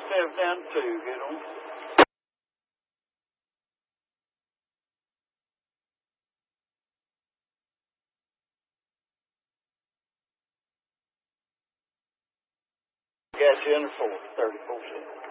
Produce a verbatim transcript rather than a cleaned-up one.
Step down two, get on. Gas you in the fourth, thirty-four cents.